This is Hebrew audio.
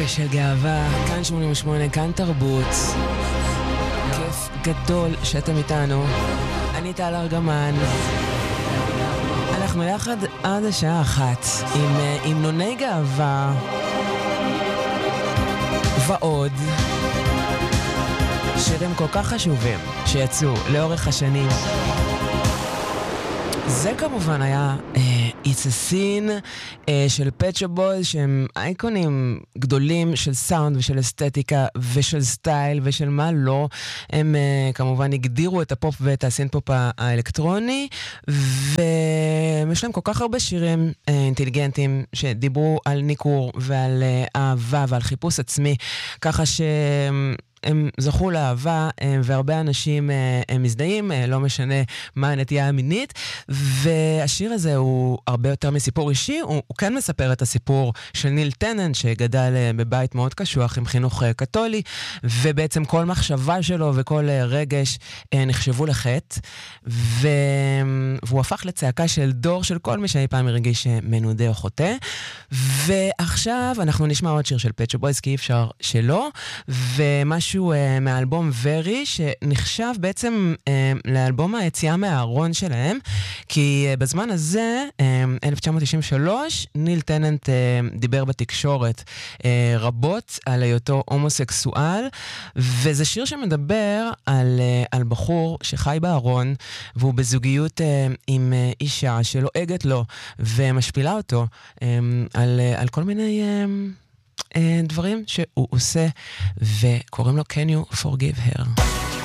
של גאווה, כאן 88, כאן תרבות. כיף גדול שאתם איתנו. אני טל ארגמן. אנחנו יחד עד השעה 1 עם המנוני גאווה ועוד שירים כל כך חשובים שיצאו לאורך השנים. זה כמובן היה It's a Sin של Pet Shop Boys, שהם אייקונים גדולים של סאונד ושל אסתטיקה ושל סטייל ושל מה לא. הם כמובן הגדירו את הפופ ואת הסינפופ האלקטרוני, ויש להם כל כך הרבה שירים אינטליגנטים שדיברו על ניקור ועל אהבה ועל חיפוש עצמי, ככה הם זכו לאהבה, והרבה אנשים הם מזדהים, לא משנה מה הנטייה המינית, והשיר הזה הוא הרבה יותר מסיפור אישי, הוא כן מספר את הסיפור של ניל טננט, שגדל בבית מאוד קשוח עם חינוך קתולי, ובעצם כל מחשבה שלו וכל רגש נחשבו לחטא, והוא הפך לצעקה של דור של כל מי שאי פעם הרגיש מנודה או חוטא. ועכשיו אנחנו נשמע עוד שיר של Pet Shop Boys, כי אי אפשר שלא, ומשהו מהאלבום ורי, שנחשב בעצם לאלבום היציאה מהארון שלהם, כי בזמן הזה, 1993, ניל טננט דיבר בתקשורת רבות על היותו הומוסקסואל, וזה שיר שמדבר על בחור שחי בארון, והוא בזוגיות עם אישה שלועגת לו ומשפילה אותו על כל מיני דברים שהוא עושה, וקוראים לו Can You Forgive Her?